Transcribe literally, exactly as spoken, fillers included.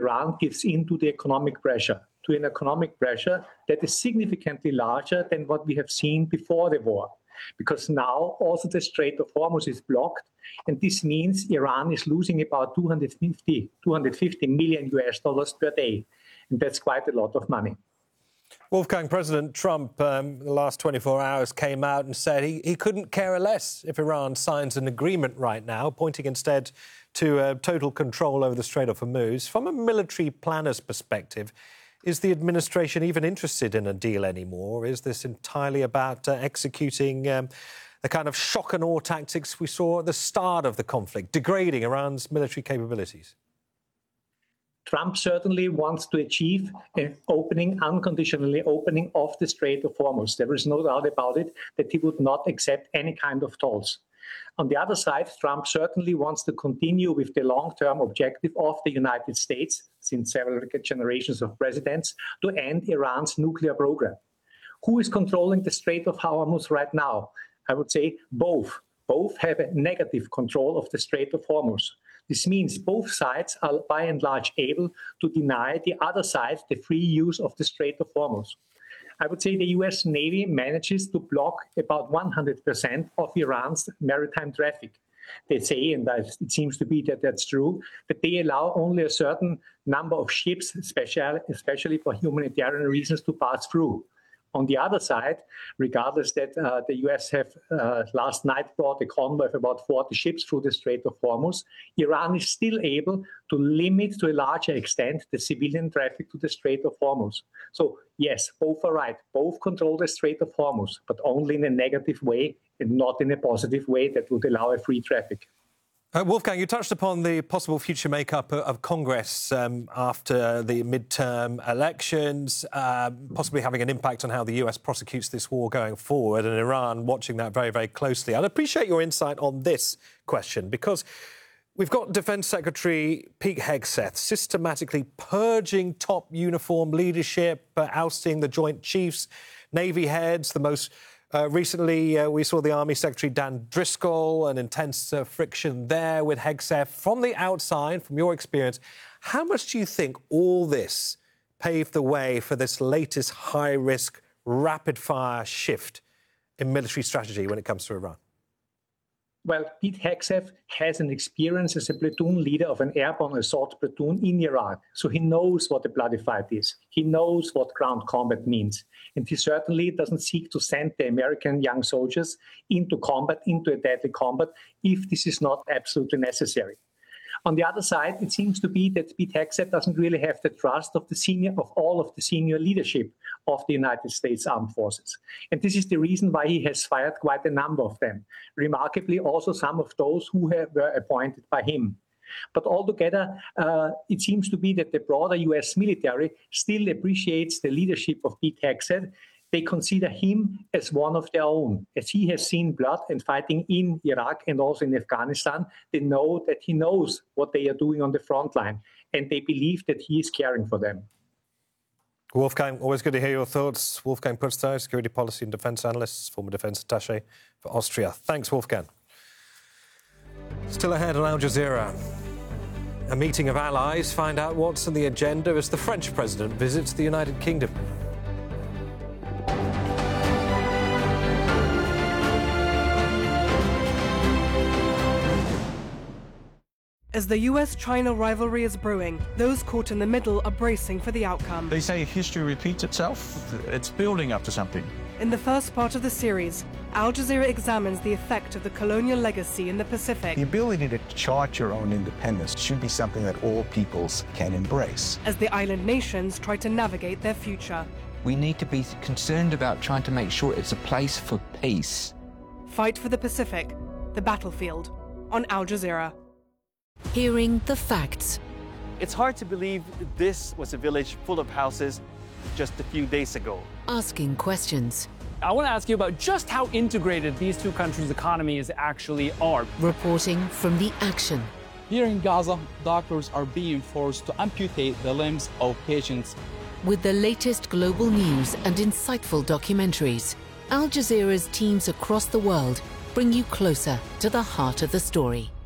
Iran gives in to the economic pressure, to an economic pressure that is significantly larger than what we have seen before the war. Because now also the Strait of Hormuz is blocked, and this means Iran is losing about two hundred fifty million U S dollars per day. And that's quite a lot of money. Wolfgang, President Trump, um, the last twenty-four hours came out and said he, he couldn't care less if Iran signs an agreement right now, pointing instead to uh, total control over the Strait of Hormuz. From a military planner's perspective, is the administration even interested in a deal anymore? Is this entirely about uh, executing um, the kind of shock and awe tactics we saw at the start of the conflict, degrading Iran's military capabilities? Trump certainly wants to achieve an opening, unconditionally opening of the Strait of Hormuz. There is no doubt about it that he would not accept any kind of tolls. On the other side, Trump certainly wants to continue with the long-term objective of the United States, since several generations of presidents, to end Iran's nuclear program. Who is controlling the Strait of Hormuz right now? I would say both. Both have a negative control of the Strait of Hormuz. This means both sides are by and large able to deny the other side the free use of the Strait of Hormuz. I would say the U S Navy manages to block about one hundred percent of Iran's maritime traffic. They say, and it seems to be that that's true, that they allow only a certain number of ships, especially, especially for humanitarian reasons, to pass through. On the other side, regardless that uh, the U S have uh, last night brought a convoy of about forty ships through the Strait of Hormuz, Iran is still able to limit to a larger extent the civilian traffic to the Strait of Hormuz. So yes, both are right. Both control the Strait of Hormuz, but only in a negative way and not in a positive way that would allow a free traffic. Uh, Wolfgang, you touched upon the possible future makeup of Congress um, after the midterm elections, uh, possibly having an impact on how the U S prosecutes this war going forward, and Iran watching that very, very closely. I'd appreciate your insight on this question, because we've got Defence Secretary Pete Hegseth systematically purging top uniform leadership, uh, ousting the Joint Chiefs, Navy heads, the most... Uh, recently, uh, we saw the Army Secretary Dan Driscoll, an intense uh, friction there with Hegseth. From the outside, from your experience, how much do you think all this paved the way for this latest high-risk, rapid-fire shift in military strategy when it comes to Iran? Well, Pete Hegseth has an experience as a platoon leader of an airborne assault platoon in Iraq. So he knows what a bloody fight is. He knows what ground combat means. And he certainly doesn't seek to send the American young soldiers into combat, into a deadly combat, if this is not absolutely necessary. On the other side, it seems to be that Pete Hegseth doesn't really have the trust of the senior, of all of the senior leadership of the United States Armed Forces. And this is the reason why he has fired quite a number of them. Remarkably, also some of those who have, were appointed by him. But altogether, uh, it seems to be that the broader U S military still appreciates the leadership of Pete Hegseth. They consider him as one of their own. As he has seen blood and fighting in Iraq and also in Afghanistan, they know that he knows what they are doing on the front line, and they believe that he is caring for them. Wolfgang, always good to hear your thoughts. Wolfgang Putztai, security policy and defence analyst, former defence attaché for Austria. Thanks, Wolfgang. Still ahead on Al Jazeera. A meeting of allies find out what's on the agenda as the French president visits the United Kingdom. As the U S China rivalry is brewing, those caught in the middle are bracing for the outcome. They say history repeats itself. It's building up to something. In the first part of the series, Al Jazeera examines the effect of the colonial legacy in the Pacific. The ability to chart your own independence should be something that all peoples can embrace. As the island nations try to navigate their future. We need to be concerned about trying to make sure it's a place for peace. Fight for the Pacific, the battlefield, on Al Jazeera. Hearing the facts. It's hard to believe this was a village full of houses just a few days ago. Asking questions. I want to ask you about just how integrated these two countries' economies actually are. Reporting from the action. Here in Gaza, doctors are being forced to amputate the limbs of patients. With the latest global news and insightful documentaries, Al Jazeera's teams across the world bring you closer to the heart of the story.